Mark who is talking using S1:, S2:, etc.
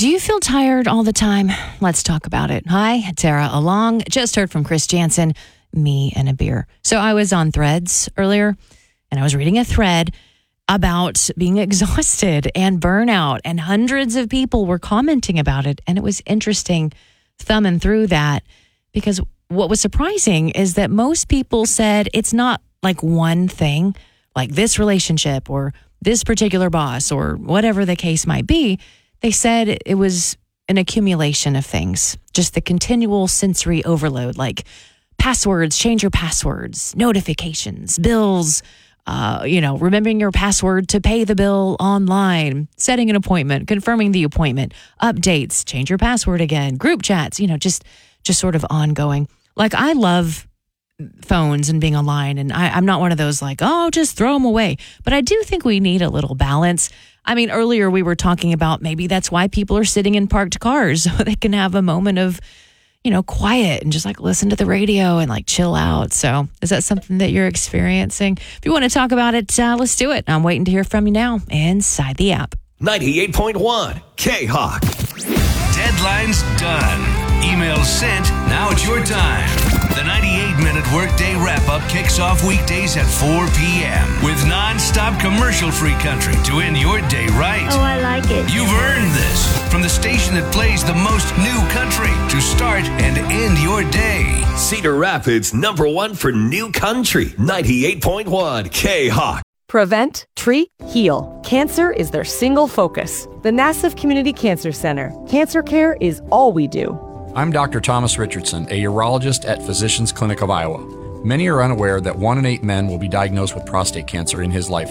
S1: Do you feel tired all the time? Let's talk about it. Hi, Tara Along. Just heard from Chris Jansen, me and a beer. So I was on Threads earlier, and I was reading a thread about being exhausted and burnout, and hundreds of people were commenting about it. And it was interesting thumbing through that, because what was surprising is that most people said it's not like one thing, like this relationship or this particular boss or whatever the case might be. They said it was an accumulation of things, just the continual sensory overload, like passwords, change your passwords, notifications, bills, remembering your password to pay the bill online, setting an appointment, confirming the appointment, updates, change your password again, group chats, just sort of ongoing. Like, I love phones and being online, and I'm not one of those like, oh, just throw them away. But I do think we need a little balance. I mean, earlier we were talking about maybe that's why people are sitting in parked cars so they can have a moment of, quiet and just like listen to the radio and like chill out. So is that something that you're experiencing? If you want to talk about it, let's do it. I'm waiting to hear from you now inside the app.
S2: 98.1 K-Hawk.
S3: Deadline's done. Emails sent. Now it's your time. The 98-minute workday wrap-up kicks off weekdays at 4 p.m. with non-stop commercial-free country to end your day right.
S4: Oh, I like it.
S3: You've earned this from the station that plays the most new country to start and end your day.
S2: Cedar Rapids, #1 for new country. 98.1 K-Hawk.
S5: Prevent, treat, heal. Cancer is their single focus. The Nassau Community Cancer Center. Cancer care is all we do.
S6: I'm Dr. Thomas Richardson, a urologist at Physicians Clinic of Iowa. Many are unaware that 1 in 8 men will be diagnosed with prostate cancer in his lifetime.